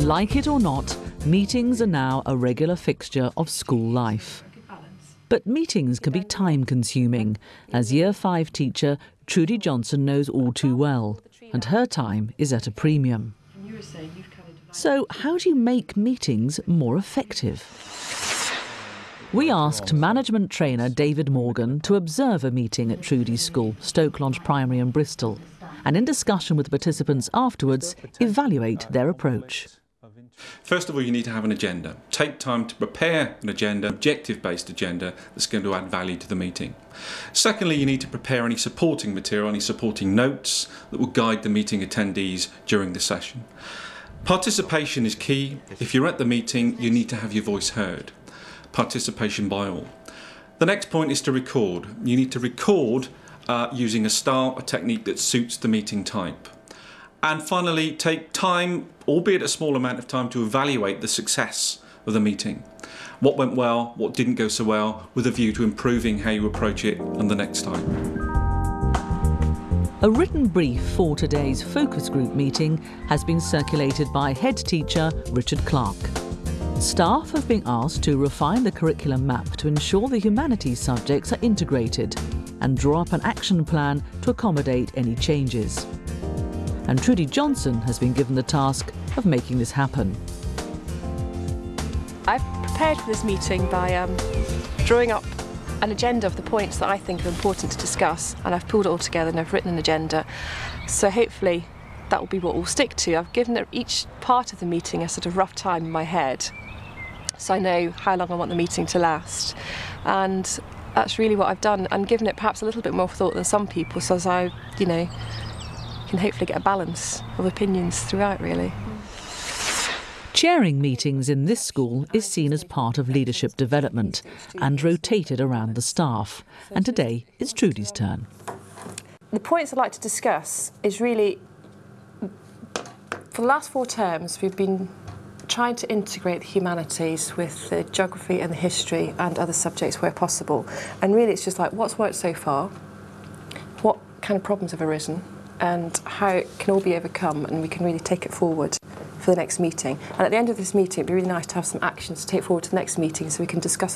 Like it or not, meetings are now a regular fixture of school life. But meetings can be time-consuming, as Year 5 teacher Trudy Johnson knows all too well, and her time is at a premium. So how do you make meetings more effective? We asked management trainer David Morgan to observe a meeting at Trudy's school, Stoke Lodge Primary in Bristol, and in discussion with participants afterwards, evaluate their approach. First of all, you need to have an agenda. Take time to prepare an agenda, objective-based agenda that's going to add value to the meeting. Secondly, you need to prepare any supporting material, any supporting notes that will guide the meeting attendees during the session. Participation is key. If you're at the meeting, you need to have your voice heard. Participation by all. The next point is to record. You need to record using a style, a technique that suits the meeting type. And finally, take time, albeit a small amount of time, to evaluate the success of the meeting. What went well, what didn't go so well, with a view to improving how you approach it on the next time. A written brief for today's focus group meeting has been circulated by head teacher Richard Clark. Staff have been asked to refine the curriculum map to ensure the humanities subjects are integrated and draw up an action plan to accommodate any changes. And Trudy Johnson has been given the task of making this happen. I've prepared for this meeting by drawing up an agenda of the points that I think are important to discuss, and I've pulled it all together and I've written an agenda. So hopefully that will be what we'll stick to. I've given each part of the meeting a sort of rough time in my head, so I know how long I want the meeting to last. And that's really what I've done, and given it perhaps a little bit more thought than some people, so as I, can hopefully get a balance of opinions throughout, really. Chairing meetings in this school is seen as part of leadership development and rotated around the staff. And today it's Trudy's turn. The points I'd like to discuss is really, for the last 4 terms, we've been trying to integrate the humanities with the geography and the history and other subjects where possible. And really it's just like, what's worked so far? What kind of problems have arisen? And how it can all be overcome, and we can really take it forward for the next meeting. And at the end of this meeting, it'd be really nice to have some actions to take forward to the next meeting so we can discuss